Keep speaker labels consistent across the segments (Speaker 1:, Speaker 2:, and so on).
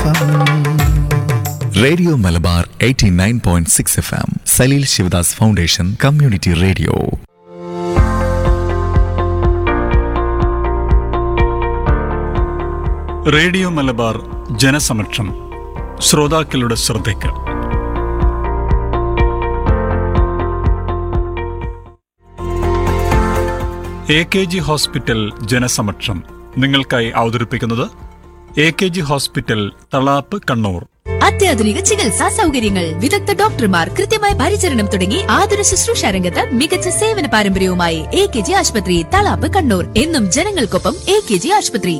Speaker 1: Radio Malabar 89.6 FM, Saleel Sivadas foundation community radio.
Speaker 2: Radio Malabar ജനസമക്ഷം. ശ്രോതാക്കളുടെ ശ്രദ്ധയ്ക്ക് AKG hospital ജനസമക്ഷം നിങ്ങൾക്കായി അവതരിപ്പിക്കുന്നത് AKG ഹോസ്പിറ്റൽ തളാപ്പ്, കണ്ണൂർ.
Speaker 3: അത്യാധുനിക ചികിത്സാ സൗകര്യങ്ങൾ, വിദഗ്ധ ഡോക്ടർമാർ, കൃത്യമായ പരിചരണം തുടങ്ങി ആതുര ശുശ്രൂഷ രംഗത്ത് മികച്ച സേവന പാരമ്പര്യവുമായി AKG ആശുപത്രി, തളാപ്പ്, കണ്ണൂർ. എന്നും ജനങ്ങൾക്കൊപ്പം AKG ആശുപത്രി.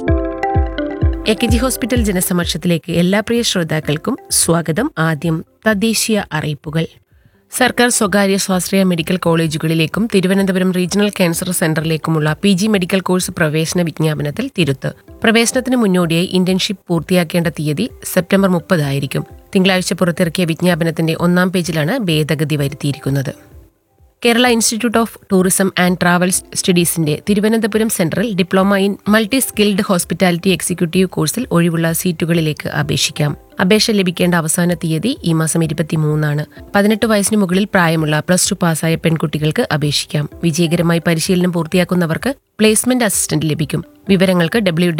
Speaker 4: AKG ഹോസ്പിറ്റൽ ജനസമക്ഷത്തിലേക്ക് എല്ലാ പ്രിയ ശ്രോതാക്കൾക്കും സ്വാഗതം. ആദ്യം തദ്ദേശീയ അറിയിപ്പുകൾ. സർക്കാർ സ്വകാര്യ സ്വാശ്രയ medical കോളേജുകളിലേക്കും Thiruvananthapuram regional cancer സെന്ററിലേക്കുമുള്ള PG medical course പ്രവേശന വിജ്ഞാപനത്തിൽ തിരുത്ത്. പ്രവേശനത്തിന് മുന്നോടിയായി ഇന്റേൺഷിപ്പ് പൂർത്തിയാക്കേണ്ട തീയതി സെപ്റ്റംബർ 30 ആയിരിക്കും. തിങ്കളാഴ്ച പുറത്തിറക്കിയ വിജ്ഞാപനത്തിന്റെ 1-ാം പേജിലാണ് ഭേദഗതി വരുത്തിയിരിക്കുന്നത്. Kerala institute of tourism and travel സ്റ്റഡീസിന്റെ Thiruvananthapuram സെന്ററിൽ diploma in multi skilled hospitality executive കോഴ്സിൽ ഒഴിവുള്ള സീറ്റുകളിലേക്ക് അപേക്ഷിക്കാം. അപേക്ഷ ലഭിക്കേണ്ട അവസാന തീയതി ഈ മാസം 23 18 വയസ്സിന് മുകളിൽ പ്രായമുള്ള +2 പാസ്സായ പെൺകുട്ടികൾക്ക് അപേക്ഷിക്കാം. വിജയകരമായി പരിശീലനം പൂർത്തിയാക്കുന്നവർക്ക് പ്ലേസ്മെന്റ് അസിസ്റ്റന്റ് ലഭിക്കും. വിവരങ്ങൾക്ക്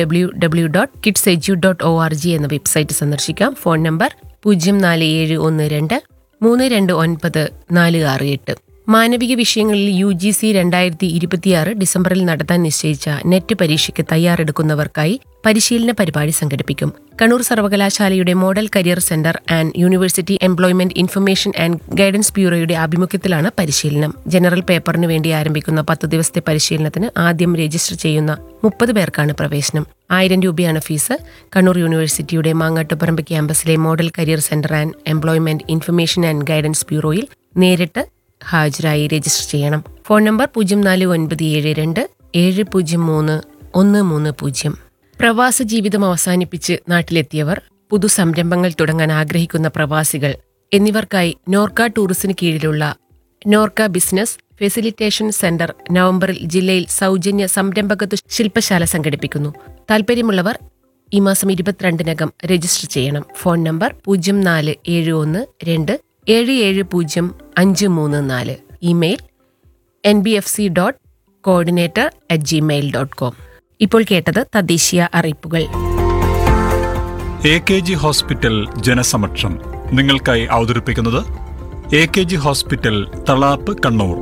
Speaker 4: www.kidsedu.org എന്ന വെബ്സൈറ്റ് സന്ദർശിക്കാം. Phone number 04712 329 468. മാനവിക വിഷയങ്ങളിൽ UGC 2026 ഡിസംബറിൽ നടത്താൻ നിശ്ചയിച്ച നെറ്റ് പരീക്ഷയ്ക്ക് തയ്യാറെടുക്കുന്നവർക്കായി പരിശീലന പരിപാടി സംഘടിപ്പിക്കും. കണ്ണൂർ സർവകലാശാലയുടെ model career centre and university employment information and guidance ബ്യൂറോയുടെ ആഭിമുഖ്യത്തിലാണ് പരിശീലനം. ജനറൽ പേപ്പറിന് വേണ്ടി ആരംഭിക്കുന്ന 10 ദിവസത്തെ പരിശീലനത്തിന് ആദ്യം രജിസ്റ്റർ ചെയ്യുന്ന 30 പേർക്കാണ് പ്രവേശനം. 1000 രൂപയാണ് ഫീസ്. കണ്ണൂർ യൂണിവേഴ്സിറ്റിയുടെ Mangattuparamba ക്യാമ്പസിലെ model career centre and employment information and guidance ബ്യൂറോയിൽ നേരിട്ട് ഹാജരായി രജിസ്റ്റർ ചെയ്യണം. Phone number 04972 703 130. പ്രവാസ ജീവിതം അവസാനിപ്പിച്ച് നാട്ടിലെത്തിയവർ, പുതുസംരംഭങ്ങൾ തുടങ്ങാൻ ആഗ്രഹിക്കുന്ന പ്രവാസികൾ എന്നിവർക്കായി നോർക്ക ടൂറിസിന് കീഴിലുള്ള നോർക്ക ബിസിനസ് ഫെസിലിറ്റേഷൻ സെന്റർ നവംബറിൽ ജില്ലയിൽ സൗജന്യ സംരംഭകത്വ ശില്പശാല സംഘടിപ്പിക്കുന്നു. താൽപര്യമുള്ളവർ ഈ മാസം 22-നകം രജിസ്റ്റർ ചെയ്യണം. Phone number 0471 2 email nbfc.coordinator@gmail.com. ഇപ്പോൾ കേട്ടത് തദ്ദേശീയ അറിയിപ്പുകൾ.
Speaker 2: AKG ഹോസ്പിറ്റൽ ജനസമക്ഷം നിങ്ങൾക്കായി അവതരിപ്പിക്കുന്നത് AKG hospital Thalap, Kannur.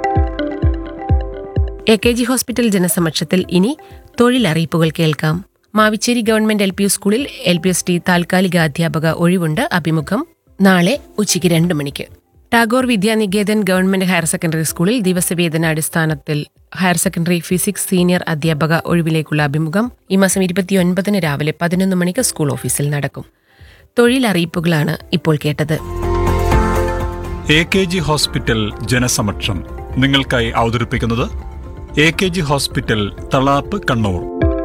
Speaker 4: AKG hospital ജനസമക്ഷത്തിൽ ഇനി തൊഴിലറിയിപ്പുകൾ കേൾക്കാം. മാവിച്ചേരി ഗവൺമെന്റ് LP സ്കൂളിൽ LPST താൽക്കാലിക അധ്യാപക ഒഴിവുണ്ട്. അഭിമുഖം നാളെ ഉച്ചയ്ക്ക് 2 മണിക്ക്. Tagore Vidya Niketan government higher secondary സ്കൂളിൽ ദിവസവേതനാടിസ്ഥാനത്തിൽ ഹയർ സെക്കൻഡറി ഫിസിക്സ് സീനിയർ അധ്യാപക ഒഴിവിലേക്കുള്ള അഭിമുഖം ഈ മാസം 29 രാവിലെ 11 മണിക്ക് സ്കൂൾ ഓഫീസിൽ നടക്കും. തൊഴിലറിയിപ്പുകളാണ് ഇപ്പോൾ കേട്ടത്.
Speaker 2: AKG ഹോസ്പിറ്റൽ ജനസമക്ഷം നിങ്ങൾക്കായി അവതരിപ്പിക്കുന്നത് AKG ഹോസ്പിറ്റൽ തളാപ്പ്, കണ്ണൂർ.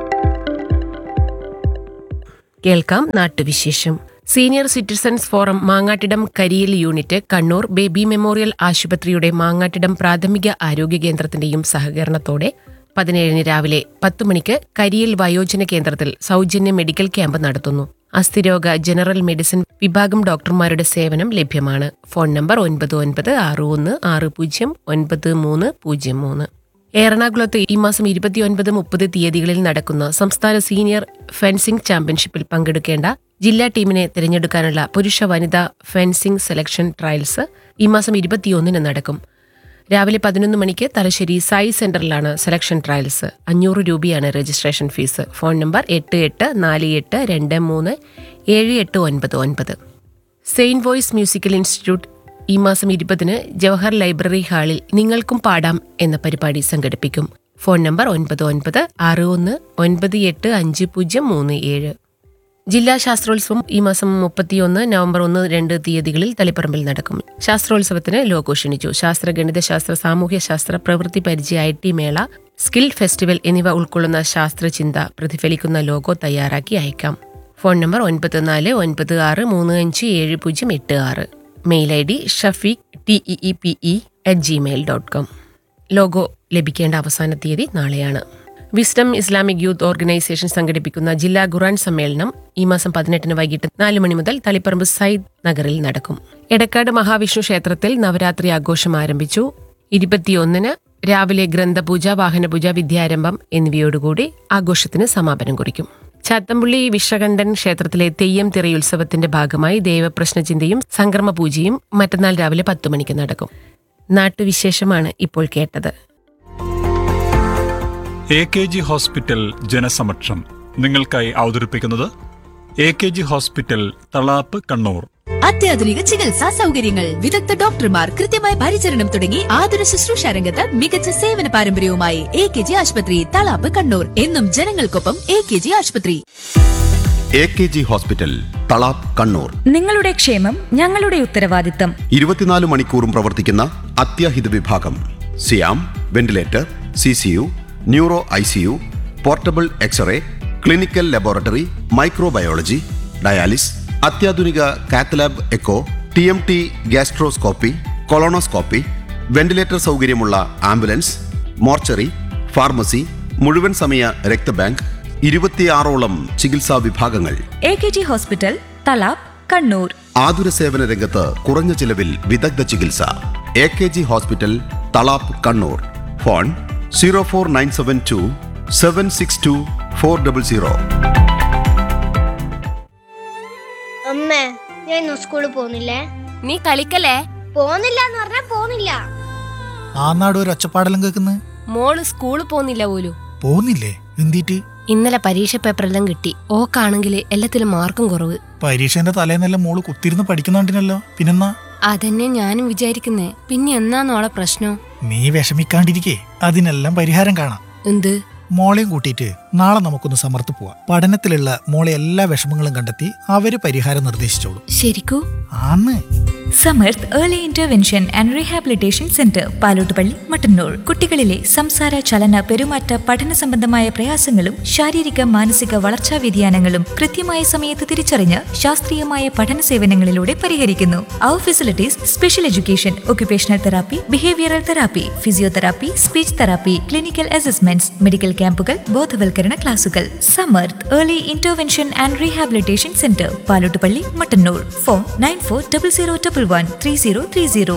Speaker 4: കേൾക്കാം നാട്ടുവിശേഷം. സീനിയർ സിറ്റിസൺസ് ഫോറം മാങ്ങാട്ടിടം കരിയിൽ യൂണിറ്റ്, കണ്ണൂർ ബേബി മെമ്മോറിയൽ ആശുപത്രിയുടെ മാങ്ങാട്ടിടം പ്രാഥമിക ആരോഗ്യ കേന്ദ്രത്തിന്റെയും സഹകരണത്തോടെ 17 രാവിലെ 10 മണിക്ക് കരിയിൽ വയോജന കേന്ദ്രത്തിൽ സൗജന്യ മെഡിക്കൽ ക്യാമ്പ് നടത്തുന്നു. അസ്ഥിരോഗ ജനറൽ മെഡിസിൻ വിഭാഗം ഡോക്ടർമാരുടെ സേവനം ലഭ്യമാണ്. Phone number 9961609303. എറണാകുളത്ത് ഈ മാസം 29-30 തീയതികളിൽ നടക്കുന്ന സംസ്ഥാന സീനിയർ ഫെൻസിംഗ് ചാമ്പ്യൻഷിപ്പിൽ പങ്കെടുക്കേണ്ട ജില്ലാ ടീമിനെ തിരഞ്ഞെടുക്കാനുള്ള പുരുഷ വനിതാ ഫെൻസിംഗ് സെലക്ഷൻ ട്രയൽസ് ഈ മാസം 21 നടക്കും. രാവിലെ 11 മണിക്ക് തലശ്ശേരി സായി സെന്ററിലാണ് സെലക്ഷൻ ട്രയൽസ്. 500 രൂപയാണ് registration fees. Phone number 8848237899. Saint voice musical institute ഈ മാസം 20 ജവഹർ ലൈബ്രറി ഹാളിൽ നിങ്ങൾക്കും പാടാം എന്ന പരിപാടി സംഘടിപ്പിക്കും. Phone number 9961985037. ജില്ലാ ശാസ്ത്രോത്സവം ഈ മാസം 31 നവംബർ 1-2 തീയതികളിൽ തളിപ്പറമ്പിൽ നടക്കും. ശാസ്ത്രോത്സവത്തിന് ലോഗോ ക്ഷണിച്ചു. ശാസ്ത്ര, ഗണിതശാസ്ത്ര, സാമൂഹ്യശാസ്ത്ര, പ്രവൃത്തി പരിചയ, IT മേള, സ്കിൽ ഫെസ്റ്റിവൽ എന്നിവ ഉൾക്കൊള്ളുന്ന ശാസ്ത്രചിന്ത പ്രതിഫലിക്കുന്ന ലോഗോ തയ്യാറാക്കി അയക്കാം. Phone number 9496357086. Mail ID shafiq@gmail.com. Logo ലഭിക്കേണ്ട അവസാന തീയതി നാളെയാണ്. വിസ്ഡം ഇസ്ലാമിക് യൂത്ത് ഓർഗനൈസേഷൻ സംഘടിപ്പിക്കുന്ന ജില്ലാ ഖുർആൻ സമ്മേളനം ഈ മാസം 18 വൈകിട്ട് 4 മണി മുതൽ തളിപ്പറമ്പ് സയ്യിദ് നഗറിൽ നടക്കും. എടക്കാട് മഹാവിഷ്ണു ക്ഷേത്രത്തിൽ നവരാത്രി ആഘോഷം ആരംഭിച്ചു. 21 രാവിലെ ഗ്രന്ഥപൂജ, വാഹനപൂജ, വിദ്യാരംഭം എന്നിവയോടുകൂടി ആഘോഷത്തിന് സമാപനം കുറിക്കും. ചാത്തമ്പുള്ളി വിശ്വകണ്ഠൻ ക്ഷേത്രത്തിലെ തെയ്യം തിറയുത്സവത്തിന്റെ ഭാഗമായി ദേവപ്രശ്നചിന്തയും സംക്രമ പൂജയും മറ്റന്നാൾ രാവിലെ 10 മണിക്ക് നടക്കും. നാട്ടുവിശേഷമാണ് ഇപ്പോൾ കേട്ടത്.
Speaker 2: AKG ഹോസ്പിറ്റൽ ജനസമക്ഷം നിങ്ങൾക്കായി അവതരിപ്പിക്കുന്നത് AKG ഹോസ്പിറ്റൽ തളാപ്പ് കണ്ണൂർ.
Speaker 3: അത്യാധുനിക ചികിത്സാ സൗകര്യങ്ങൾ, വിദഗ്ധ ഡോക്ടർമാർ, കൃത്യമായ പരിചരണം തുടങ്ങി ആതുര ശുശ്രൂഷ രംഗത്ത് മികച്ച സേവന പാരമ്പര്യവുമായി AKG ആശുപത്രി തളാപ്പ് കണ്ണൂർ. എന്നും ജനങ്ങൾക്കൊപ്പം AKG ആശുപത്രി.
Speaker 5: AKG hospital Thalap Kannur.
Speaker 6: നിങ്ങളുടെ ക്ഷേമം ഞങ്ങളുടെ ഉത്തരവാദിത്തം.
Speaker 5: 24 മണിക്കൂറും പ്രവർത്തിക്കുന്ന അത്യാഹിത വിഭാഗം, സിയാം, ventilator, CCU, neuro ICU, portable x-ray, clinical laboratory, microbiology, dialysis, അത്യാധുനിക cath lab echo, TMT gastroscopy, colonoscopy, ventilator സൗകര്യമുള്ള ആംബുലൻസ്, മോർച്ചറി, ഫാർമസി, മുഴുവൻ സമയ രക്തബാങ്ക്, 26ഓളം ചികിത്സാ വിഭാഗങ്ങൾ.
Speaker 6: AKG hospital Thalap Kannur.
Speaker 5: ആതുര സേവന രംഗത്ത് കുറഞ്ഞ ചിലവിൽ വിദഗ്ധ ചികിത്സ. AKG hospital Thalap Kannur. Phone 04972 762 400.
Speaker 7: അമ്മേ, ഞാൻ ഇന്ന് സ്കൂളിൽ പോകുന്നില്ലേ?
Speaker 8: നീ കളിക്കലേ?
Speaker 7: പോകുന്നില്ല എന്ന് പറഞ്ഞാ പോകുന്നില്ല.
Speaker 9: ആ നാട് ഒരു ഒച്ചപ്പാടെല്ലാം കേൾക്കുന്നത്.
Speaker 8: മോള് സ്കൂളിൽ പോകുന്നില്ല പോലും.
Speaker 9: പോകുന്നില്ലേ? എന്തിട്ട്?
Speaker 8: ഇന്നലെ പരീക്ഷ പേപ്പറെല്ലാം കിട്ടി. ഓക്കാണെങ്കിൽ എല്ലാത്തിലും മാർക്കും കുറവ്.
Speaker 9: പരീക്ഷേന്റെ തലേന്നെല്ലാം മോള് കുത്തിരുന്ന് പഠിക്കുന്നുണ്ടിനല്ലോ. പിന്നെന്നാ?
Speaker 8: അതന്നെ ഞാനും വിചാരിക്കുന്നേ. പിന്നെ എന്നാന്നോളെ പ്രശ്നം?
Speaker 9: നീ വിഷമിക്കാണ്ടിരിക്കേ, അതിനെല്ലാം പരിഹാരം കാണാം.
Speaker 8: എന്ത്?
Speaker 9: മോളെയും കൂട്ടിയിട്ട് നാളെ നമുക്കൊന്ന് സമർത്ത് പോവാം. പഠനത്തിലുള്ള മോളെ എല്ലാ വിഷമങ്ങളും കണ്ടെത്തി അവര് പരിഹാരം നിർദ്ദേശിച്ചോളൂ.
Speaker 8: ശരിക്കൂ?
Speaker 9: ആന്ന്.
Speaker 6: Samarth early intervention and rehabilitation centre, Palottupalli, Mattannur. കുട്ടികളിലെ സംസാര, ചലന, പെരുമാറ്റ, പഠന സംബന്ധമായ പ്രയാസങ്ങളും ശാരീരിക മാനസിക വളർച്ചാ വ്യതിയാനങ്ങളും കൃത്യമായ സമയത്ത് തിരിച്ചറിഞ്ഞ് ശാസ്ത്രീയമായ പഠന സേവനങ്ങളിലൂടെ പരിഹരിക്കുന്നു. അവർ facilities: special education, occupational therapy, behavioural therapy, physiotherapy, speech therapy, clinical assessments, medical ക്യാമ്പുകൾ, ബോധവൽക്കരണ ക്ലാസുകൾ. Samarth early intervention and rehabilitation centre, Palottupalli, Mattannur. Phone 94113030,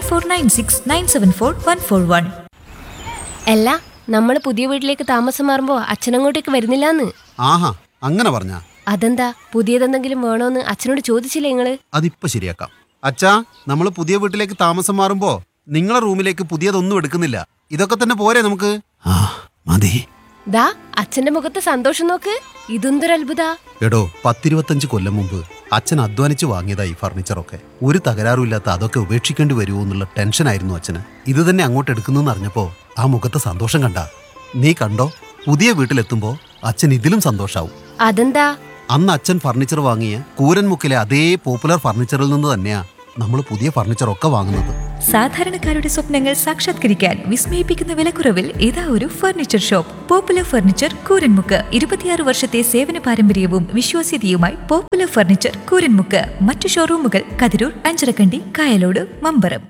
Speaker 6: 9496974141.
Speaker 8: അല്ല, നമ്മള് പുതിയ വീട്ടിലേക്ക് താമസം മാറുമ്പോ അച്ഛനങ്ങോട്ടേക്ക് വരുന്നില്ലാന്ന്.
Speaker 5: ആഹാ, അങ്ങനെ പറഞ്ഞ?
Speaker 8: അതെന്താ? പുതിയതെന്തെങ്കിലും വേണോന്ന് അച്ഛനോട് ചോദിച്ചില്ലേ നിങ്ങള്?
Speaker 5: അതിപ്പോ ശരിയാക്കാം. അച്ഛാ, നമ്മള് പുതിയ വീട്ടിലേക്ക് താമസം മാറുമ്പോ നിങ്ങളെ റൂമിലേക്ക് പുതിയതൊന്നും എടുക്കുന്നില്ല. ഇതൊക്കെ തന്നെ പോരെ നമുക്ക്? മതി.
Speaker 8: ദാ അച്ഛന്റെ മുഖത്ത് സന്തോഷം നോക്ക്. ഇതെന്തൊരു അത്ഭുത.
Speaker 5: എടോ, 10-25 കൊല്ലം മുമ്പ് അച്ഛൻ അധ്വാനിച്ച് വാങ്ങിയതാ ഈ ഫർണിച്ചറൊക്കെ. ഒരു തകരാറുമില്ലാത്ത അതൊക്കെ ഉപേക്ഷിക്കേണ്ടി വരുമോ എന്നുള്ള ടെൻഷനായിരുന്നു അച്ഛന്. ഇത് തന്നെ അങ്ങോട്ട് എടുക്കുന്നു അറിഞ്ഞപ്പോ ആ മുഖത്തെ സന്തോഷം കണ്ട. നീ കണ്ടോ, പുതിയ വീട്ടിലെത്തുമ്പോ അച്ഛൻ ഇതിലും സന്തോഷാവും.
Speaker 8: അതെന്താ?
Speaker 5: അന്ന് അച്ഛൻ ഫർണിച്ചർ വാങ്ങിയ കൂരൻമുക്കിലെ അതേ പോപ്പുലർ ഫർണിച്ചറിൽ നിന്ന് തന്നെയാ നമ്മൾ പുതിയ ഫർണിച്ചറൊക്കെ വാങ്ങുന്നത്.
Speaker 6: സാധാരണക്കാരുടെ സ്വപ്നങ്ങൾ സാക്ഷാത്കരിക്കാൻ വിസ്മയിപ്പിക്കുന്ന വിലക്കുറവിൽ ഇതാ ഒരു furniture shop. Popular furniture, Kooranmukku. 26 വർഷത്തെ സേവന പാരമ്പര്യവും വിശ്വാസ്യതയുമായി പോപ്പുലർ ഫർണിച്ചർ, കൂരൻമുക്ക്. മറ്റു ഷോറൂമുകൾ കതിരൂർ, അഞ്ചരക്കണ്ടി, കായലോട്, മമ്പറം.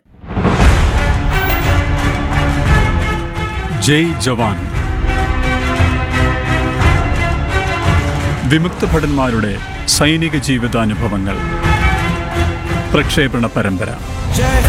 Speaker 2: ജയ് ജവാൻ. വിമുക്ത ഭടന്മാരുടെ സൈനിക ജീവിതാനുഭവങ്ങൾ. പ്രക്ഷേപണ പരമ്പര.